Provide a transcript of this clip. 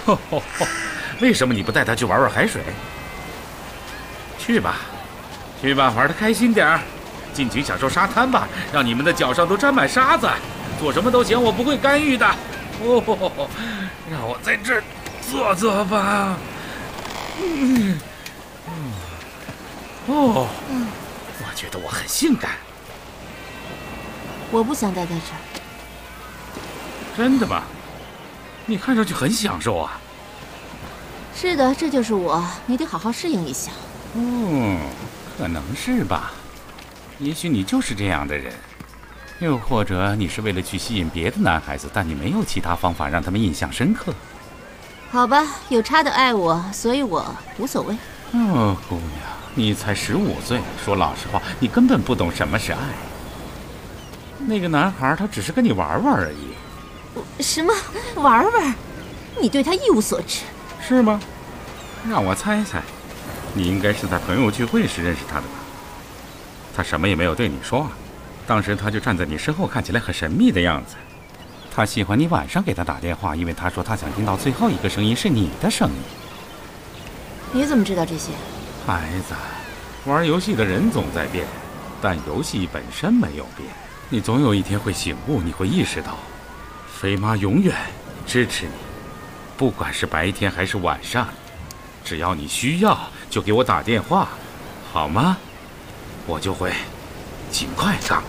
为什么你不带他去玩玩海水？去吧，去吧，玩得开心点儿，尽情享受沙滩吧，让你们的脚上都沾满沙子。做什么都行，我不会干预的。让我在这儿坐坐吧。我觉得我很性感。 我不想待在这儿。 真的吗？你看上去很享受啊。 是的，这就是我，你得好好适应一下。 可能是吧。也许你就是这样的人，又或者你是为了去吸引别的男孩子，但你没有其他方法让他们印象深刻。 好吧，有差的爱我，所以我无所谓。 姑娘，你才15岁，说老实话，你根本不懂什么是爱。那个男孩他只是跟你玩玩而已。 什么玩玩？你对他一无所知。 是吗？让我猜猜，你应该是在朋友聚会时认识他的吧？他什么也没有对你说啊，当时他就站在你身后，看起来很神秘的样子。他喜欢你晚上给他打电话，因为他说他想听到最后一个声音是你的声音。 你怎么知道这些？ 孩子，玩游戏的人总在变，但游戏本身没有变。你总有一天会醒悟，你会意识到，飞妈永远支持你，不管是白天还是晚上，只要你需要就给我打电话，好吗？我就会尽快赶